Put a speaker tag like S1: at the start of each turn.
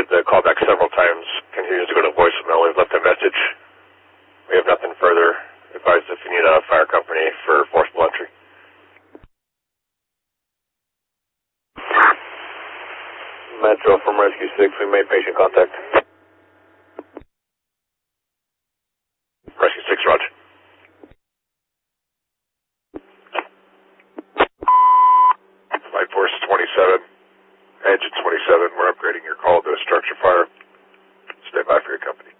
S1: attempted to call back several times, continues to go to voicemail. We've left a message. We have nothing further. Advise if you need a fire company for forcible entry. Metro from Rescue 6, we made patient contact. Rescue 6, Roger. Light Force 27, Engine 27, we're upgrading your call to a structure fire. Stay by for your company.